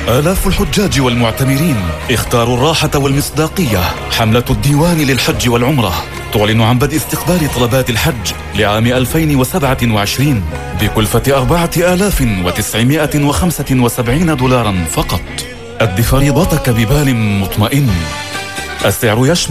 آلاف الحجاج والمعتمرين اختاروا الراحة والمصداقية. حملة الديوان للحج والعمرة تعلن عن بدء استقبال طلبات الحج لعام 2027 بكلفة 4975 دولارا فقط. أد فريضتك ببال مطمئن. السعر يشمل